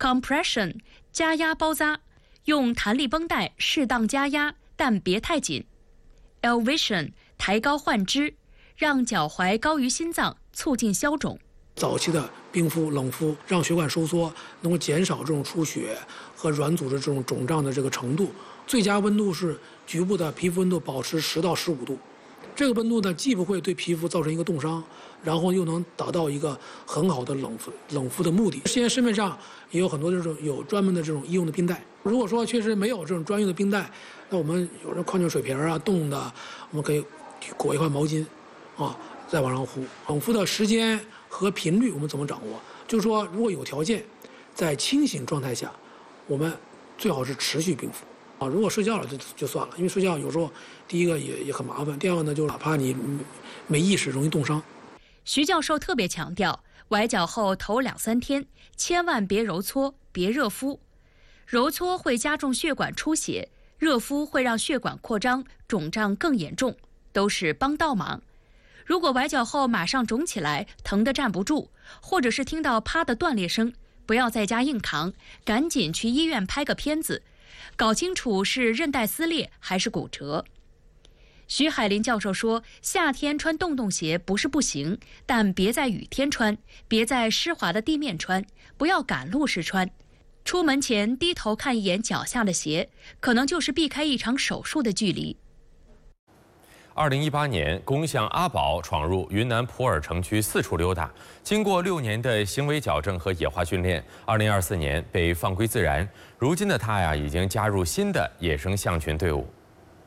compression 加压包扎，用弹力绷带适当加压，但别太紧。elevation 抬高患肢，让脚踝高于心脏，促进消肿。 早期的冰敷、冷敷，让血管收缩，能够减少这种出血和软组织这种肿胀的这个程度。最佳温度是局部的皮肤温度保持10到15度，这个温度呢，既不会对皮肤造成一个冻伤，然后又能达到一个很好的冷敷的目的。现在市面上也有很多这种有专门的这种医用的冰袋。如果说确实没有这种专用的冰袋，那我们有这矿泉水瓶啊，冻的，我们可以裹一块毛巾，再往上敷。冷敷的时间和频率我们怎么掌握？就是说，如果有条件，在清醒状态下，我们最好是持续冰敷。如果睡觉了就算了，因为睡觉有时候第一个也很麻烦，第二个呢，就哪怕你没意识，容易冻伤。 徐教授特别强调，崴脚后头2、3天千万别揉搓，别热敷。揉搓会加重血管出血，热敷会让血管扩张，肿胀更严重，都是帮倒忙。如果崴脚后马上肿起来，疼得站不住，或者是听到啪的断裂声，不要在家硬扛，赶紧去医院拍个片子，搞清楚是韧带撕裂还是骨折。徐海林教授说，夏天穿洞洞鞋不是不行，但别在雨天穿，别在湿滑的地面穿，不要赶路时穿。出门前低头看一眼脚下的鞋，可能就是避开一场手术的距离。 2018年，工匠阿宝闯入云南普洱城区四处溜达，经过6年的行为矫正和野化训练，2024年被放归自然。如今的他已经加入新的野生象群队伍。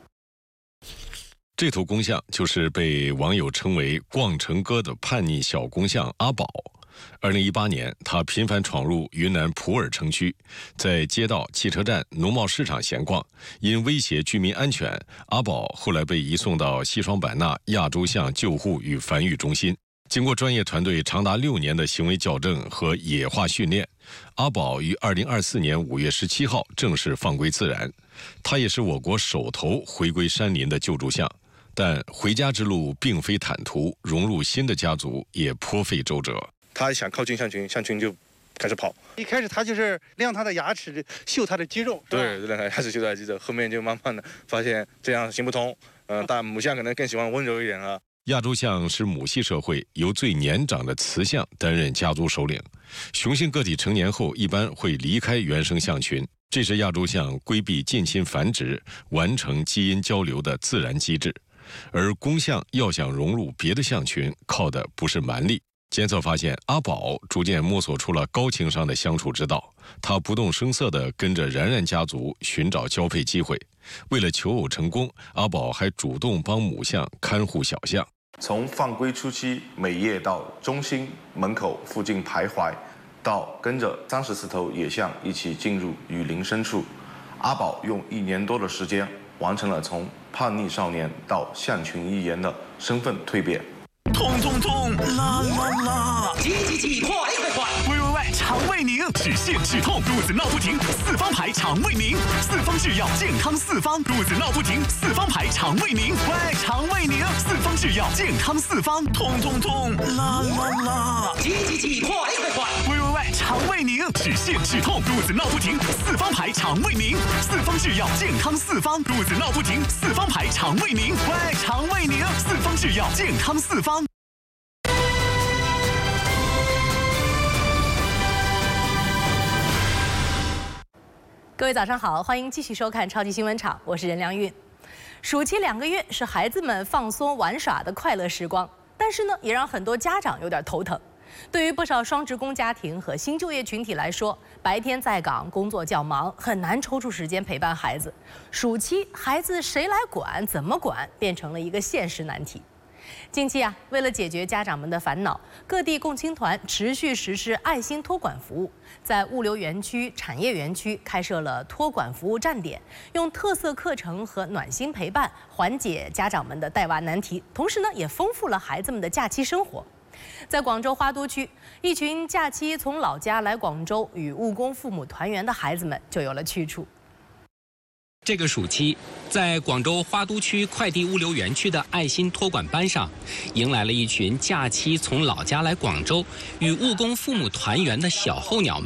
这头公象就是被网友称为“逛城哥”的叛逆小公象阿宝。2018年，他频繁闯入云南普洱城区，在街道、汽车站、农贸市场闲逛，因威胁居民安全，阿宝后来被移送到西双版纳亚洲象救护与繁育中心。经过专业团队长达6年的行为矫正和野化训练，阿宝于2024年5月17号正式放归自然。他也是我国首头回归山林的救助象。但回家之路并非坦途，融入新的家族也颇费周折。 他想靠近象群，象群就开始跑。一开始他就是亮他的牙齿，秀他的肌肉。对，亮他牙齿秀他的肌肉。后面就慢慢的发现这样行不通。但母象可能更喜欢温柔一点啊。 亚洲象是母系社会，由最年长的雌象担任家族首领。雄性个体成年后一般会离开原生象群，这是亚洲象规避近亲繁殖、完成基因交流的自然机制。而公象要想融入别的象群，靠的不是蛮力。监测发现，阿宝逐渐摸索出了高情商的相处之道。他不动声色地跟着然然家族寻找交配机会。为了求偶成功，阿宝还主动帮母象看护小象。 从放归初期每夜到中心门口附近徘徊，到跟着34头野象一起进入雨林深处，阿宝用1年多的时间完成了从叛逆少年到象群一员的身份蜕变。 痛痛痛，啦啦啦！挤，快！喂，肠胃宁，止泻止痛，肚子闹不停，4方牌肠胃宁，4方制药健康4方，肚子闹不停，4方牌肠胃宁，喂，肠胃宁，4方制药健康4方，痛痛痛，啦啦啦！挤，快！喂，肠胃宁，止泻止痛，肚子闹不停，4方牌肠胃宁，4方制药健康4方，肚子闹不停，4方牌肠胃宁，喂，肠胃宁，4方制药健康4方。 各位早上好，欢迎继续收看超级新闻场，我是任良韵。暑期2个月是孩子们放松玩耍的快乐时光，但是呢，也让很多家长有点头疼。对于不少双职工家庭和新就业群体来说，白天在岗工作较忙，很难抽出时间陪伴孩子。暑期孩子谁来管、怎么管，变成了一个现实难题。近期为了解决家长们的烦恼，各地共青团持续实施爱心托管服务，在物流园区、产业园区开设了托管服务站点，用特色课程和暖心陪伴缓解家长们的带娃难题，同时呢，也丰富了孩子们的假期生活。在广州花都区，一群假期从老家来广州与务工父母团圆的孩子们就有了去处。 这个暑期，在广州花都区快递物流园区的爱心托管班上，迎来了一群假期从老家来广州与务工父母团圆的小候鸟们。